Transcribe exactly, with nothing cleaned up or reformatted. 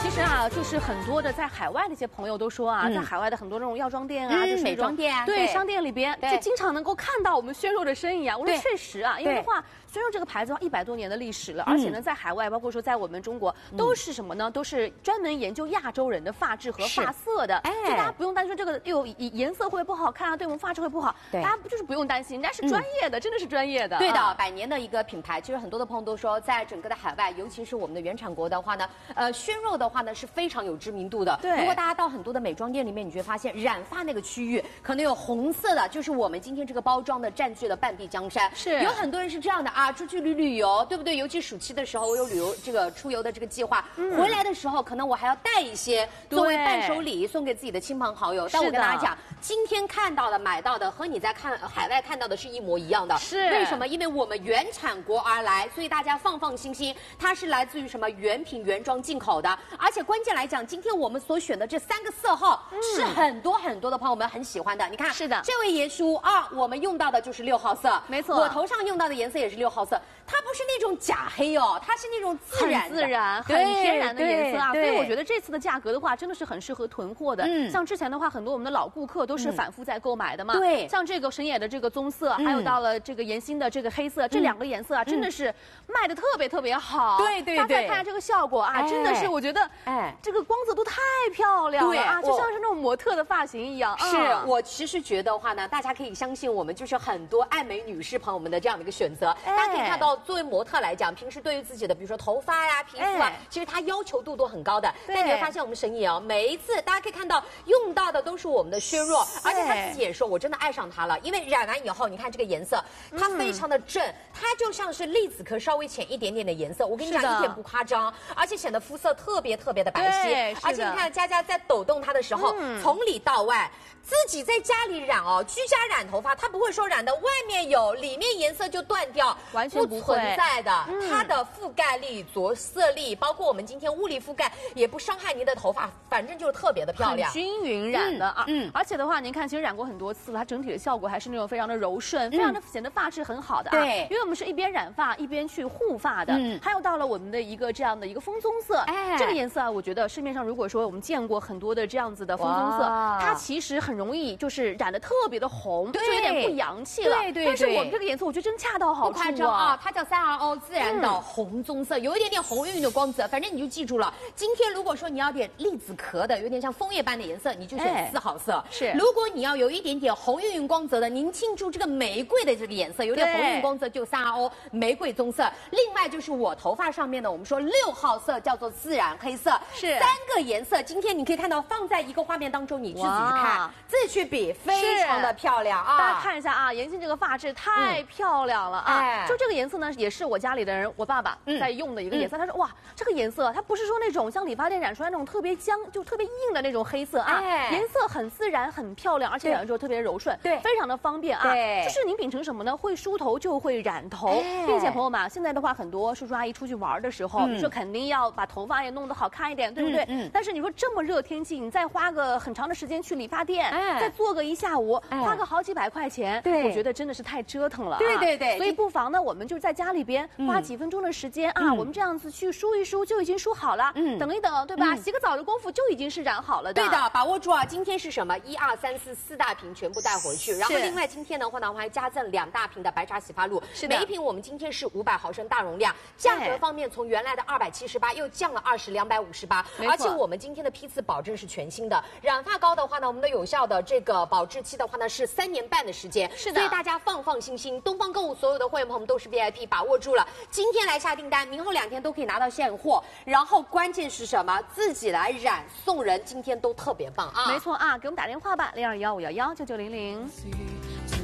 其实啊，就是很多的在海外的一些朋友都说啊，嗯、在海外的很多那种药妆店啊， 嗯、 就是美妆店啊， 对商店里边，就经常能够看到我们宣肉的身影啊。我说确实啊，因为的话，宣肉这个牌子的话，一百多年的历史了，而且呢，在海外，包括说在我们中国，都是什么呢？都是专门研究亚洲人的发质和发色的。哎，就大家不用担心这个哟颜色会不会不好看啊，对我们发质会不好，大家就是不用担心，人家是专业的，真的是专业的。 对的，百年的一个品牌，其实很多的朋友都说，在整个的海外，尤其是我们的原产国的话呢，呃，宣肉的话呢是非常有知名度的。对，如果大家到很多的美妆店里面，你就会发现染发那个区域可能有红色的，就是我们今天这个包装的占据了半壁江山。是，有很多人是这样的啊，出去旅旅游，对不对？尤其暑期的时候，我有旅游这个出游的这个计划，嗯、回来的时候可能我还要带一些作为伴手礼送给自己的亲朋好友。但我跟大家讲，今天看到的、买到的和你在看海外看到的是一模一样的。是，为什么？因为我们原产国而来，所以大家放放心心，它是来自于什么原品原装进口的，而且关键来讲，今天我们所选的这三个色号、嗯、是很多很多的朋友们很喜欢的。你看，是的，这位爷叔啊，我们用到的就是六号色，没错，我头上用到的颜色也是六号色，它不是那种假黑哦，它是那种自然的、 很自然、很天然的颜色啊。所以我觉得这次的价格的话，真的是很适合囤货的。嗯，像之前的话，很多我们的老顾客都是反复在购买的嘛。对、嗯，像这个神野的这个棕色，嗯、还有到了这个妍心的这个黑色，嗯、这两个颜色啊，真的是卖的特别特别好。对对对，大家看看这个效果啊，哎、真的是我觉得，哎，这个光泽都太漂亮了啊，就像是那种模特的发型一样。 是、嗯、我其实觉得话呢，大家可以相信我们，就是很多爱美女士朋友们的这样的一个选择。哎、大家可以看到，作为模特来讲，平时对于自己的比如说头发呀、皮肤啊，哎、其实它要求度都很高的。但你会发现，我们神野哦，每一次大家可以看到用到的都是我们的削弱，而且他自己也说，我真的爱上它了，因为染完以后，你看这个颜色，它非常的正，嗯、它就像是栗子壳稍微浅一点点的颜色。我跟你讲，一点不夸张，而且显得肤色特别特别的白皙。而且你看佳佳在抖动它的时候，嗯、从里到外。自己在家里染哦，居家染头发，它不会说染的外面有，里面颜色就断掉， 完全不存在的。嗯、它的覆盖力、着色力，包括我们今天物理覆盖，也不伤害您的头发，反正就是特别的漂亮， 很均匀染的啊。嗯，而且的话，您看，其实染过很多次了，它整体的效果还是那种非常的柔顺，嗯、非常的显得发质很好的啊。对，因为我们是一边染发一边去护发的。嗯，还有到了我们的一个这样的一个枫棕色，哎，这个颜色啊，我觉得市面上如果说我们见过很多的这样子的枫棕色，它其实很。很容易就是染得特别的红，就有点不洋气了。对对对。但是我们这个颜色，我觉得真恰到好处啊。不夸张啊，它叫三 R O 自然的红棕色，嗯、有一点点红晕晕的光泽。反正你就记住了，今天如果说你要点栗子壳的，有点像枫叶般的颜色，你就选四号色。是、哎。如果你要有一点点红晕晕光泽的，您记住这个玫瑰的这个颜色，有点红晕光泽就三 R O 玫瑰棕色。另外就是我头发上面的，我们说六号色叫做自然黑色。是。三个颜色，今天你可以看到放在一个画面当中，你自己看。自己去比，非常的漂亮啊！大家看一下啊，妍心这个发质太漂亮了啊！嗯哎、就这个颜色呢，也是我家里的人，我爸爸在用的一个颜色。嗯、他说哇，这个颜色它不是说那种像理发店染出来那种特别僵、就特别硬的那种黑色啊，哎、颜色很自然、很漂亮，而且染完之后特别柔顺，对，非常的方便啊！对，就是您秉承什么呢？会梳头就会染头，哎、并且朋友们，现在的话，很多叔叔阿姨出去玩的时候，嗯、你说肯定要把头发也弄得好看一点，对不对？嗯。嗯但是你说这么热天气，你再花个很长的时间去理发店。哎、再做个一下午，哎、花个好几百块钱，对，我觉得真的是太折腾了、啊。对对对，所以不妨呢，我们就在家里边花几分钟的时间、嗯、啊，我们这样子去梳一梳，就已经梳好了。嗯，等一等，对吧？嗯、洗个澡的功夫就已经是染好了的。对的，把握住啊！今天是什么？一二三四四大瓶全部带回去，然后另外今天的话呢，我还加赠两大瓶的白茶洗发露，是的，每一瓶我们今天是五百毫升大容量，价格方面从原来的二百七十八又降了二十，两百五十八，而且我们今天的批次保证是全新的。染发膏的话呢，我们的有效的这个保质期的话呢是三年半的时间，是的，所以大家放放心心，东方购物所有的会员朋友们都是 V I P， 把握住了。今天来下订单，明后两天都可以拿到现货，然后关键是什么？自己来染送人，今天都特别棒啊！没错啊，给我们打电话吧，零二幺五幺幺九九零零。